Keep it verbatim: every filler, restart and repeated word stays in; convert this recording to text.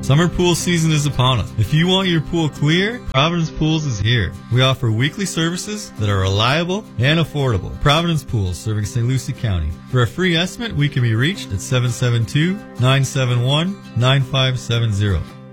Summer pool season is upon us. If you want your pool clear, Providence Pools is here. We offer weekly services that are reliable and affordable. Providence Pools, serving Saint Lucie County. For a free estimate, we can be reached at seven seven two, nine seven one, nine five seven zero.